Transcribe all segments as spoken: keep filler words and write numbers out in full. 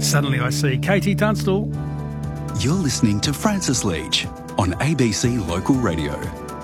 Suddenly I See. Katie Tunstall. You're listening to Francis Leach on A B C Local Radio.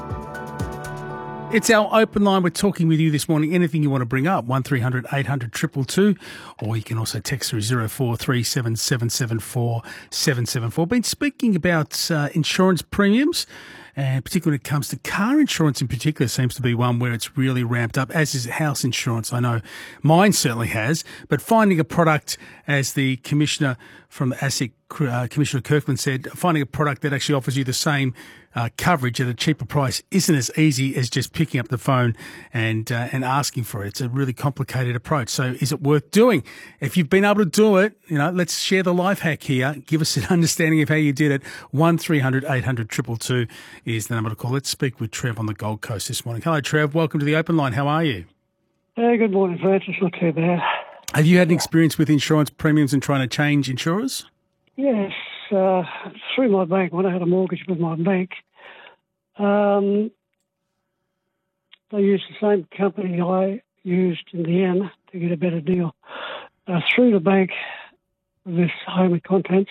It's our open line. We're talking with you this morning. Anything you want to bring up, one three hundred eight hundred two two two, or you can also text through zero four three seven seven seven four seven seven four. Been speaking about uh, insurance premiums, and particularly when it comes to car insurance in particular, seems to be one where it's really ramped up, as is house insurance. I know mine certainly has, but finding a product, as the Commissioner from the ASIC, uh, Commissioner Kirkland said, finding a product that actually offers you the same uh, coverage at a cheaper price isn't as easy as just picking up the phone and uh, and asking for it. It's a really complicated approach. So is it worth doing? If you've been able to do it, you know, let's share the life hack here. Give us an understanding of how you did it. one three hundred eight hundred two two two is the number to call. Let's speak with Trev on the Gold Coast this morning. Hello, Trev. Welcome to the Open Line. How are you? Hey, good morning, Francis. Not too bad. Have you had an experience with insurance premiums and trying to change insurers? Yes, uh, through my bank, when I had a mortgage with my bank, um, they used the same company I used in the end to get a better deal. Uh, through the bank, with this home and contents,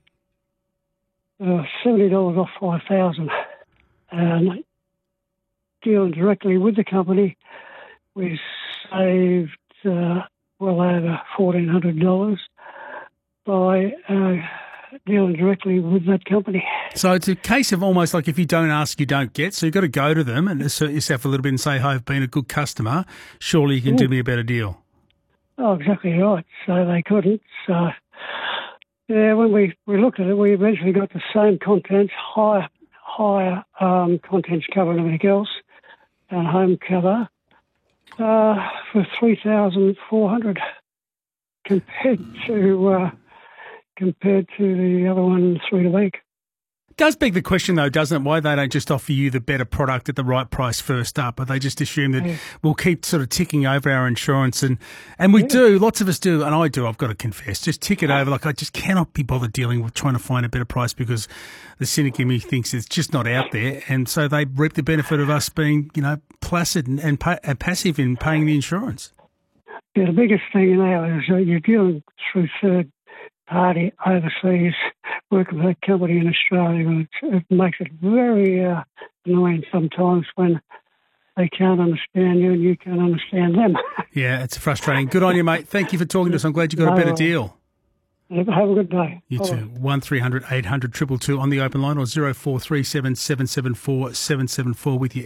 uh, seventy dollars off five thousand dollars. And dealing directly with the company, we saved uh, well over fourteen hundred dollars by uh, dealing directly with that company. So it's a case of almost like if you don't ask, you don't get. So you've got to go to them and assert yourself a little bit and say, hey, I've been a good customer. Surely you can Yeah. do me a better deal. Oh, exactly right. So they couldn't. So, yeah, when we, we looked at it, we eventually got the same contents, higher, higher um, contents cover and everything else, and home cover, uh, for three thousand four hundred dollars compared to uh, compared to the other one through the bank. It does beg the question, though, doesn't it, why they don't just offer you the better product at the right price first up, but they just assume that Yeah. we'll keep sort of ticking over our insurance. And, and we Yeah. do, lots of us do, and I do, I've got to confess, just tick it over. Like, I just cannot be bothered dealing with trying to find a better price because the cynic in me thinks it's just not out there. And so they reap the benefit of us being, you know, placid and, and, pa- and passive in paying the insurance. Yeah, the biggest thing now is that you're dealing through third party overseas, working with a company in Australia, and it, it makes it very uh, annoying sometimes when they can't understand you and you can't understand them. Yeah, it's frustrating. Good on you, mate. Thank you for talking to us. I'm glad you got a better deal. Have a good day. You Bye. too. one three hundred eight hundred two two two on the open line, or zero four three seven seven seven four seven seven four with you.